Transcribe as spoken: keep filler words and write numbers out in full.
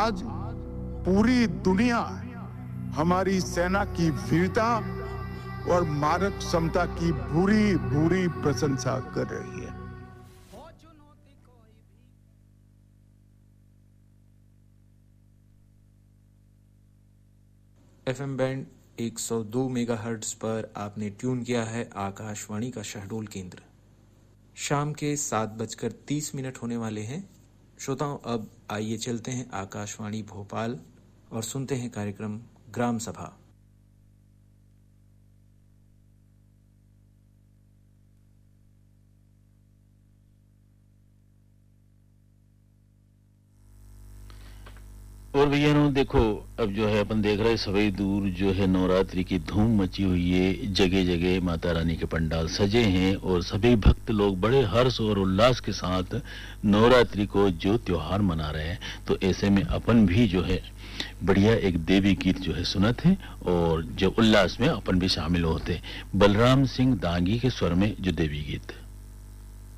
आज पूरी दुनिया हमारी सेना की वीरता और मारक क्षमता की बुरी बुरी प्रशंसा कर रही है। एफएम बैंड एक सौ दो मेगाहर्ट्ज पर आपने ट्यून किया है आकाशवाणी का शहडोल केंद्र। शाम के सात बजकर तीस मिनट होने वाले हैं। श्रोताओं, अब आइए चलते हैं आकाशवाणी भोपाल और सुनते हैं कार्यक्रम ग्राम सभा। और भैया नो देखो, अब जो है अपन देख रहे हैं सभी दूर जो है नवरात्रि की धूम मची हुई है। जगह जगह माता रानी के पंडाल सजे हैं और सभी भक्त लोग बड़े हर्ष और उल्लास के साथ नवरात्रि को जो त्योहार मना रहे हैं। तो ऐसे में अपन भी जो है बढ़िया एक देवी गीत जो है सुनत है और जो उल्लास में अपन भी शामिल होते। बलराम सिंह दांगी के स्वर में जो देवी गीत।